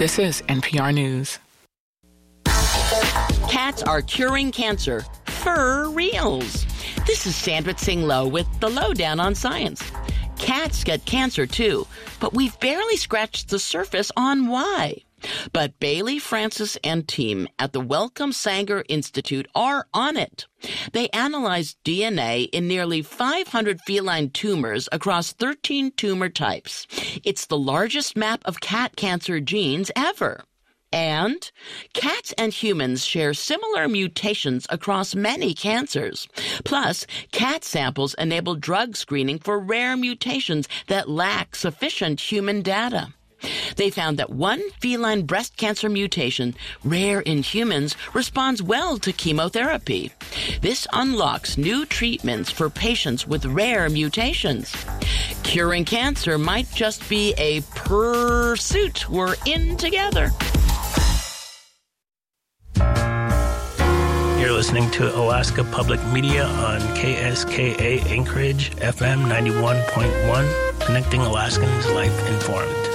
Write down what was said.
This is NPR News. Cats are curing cancer. For reals. This is Sandra Tsing Loh with the Lowdown on Science. Cats get cancer too, but we've barely scratched the surface on why. But Bailey Francis and team at the Wellcome Sanger Institute are on it. They analyzed DNA in nearly 500 feline tumors across 13 tumor types. It's the largest map of cat cancer genes ever. And cats and humans share similar mutations across many cancers. Plus, cat samples enable drug screening for rare mutations that lack sufficient human data. They found that one feline breast cancer mutation, rare in humans, responds well to chemotherapy. This unlocks new treatments for patients with rare mutations. Curing cancer might just be a pursuit we're in together. You're listening to Alaska Public Media on KSKA Anchorage, FM 91.1, connecting Alaskans life informed.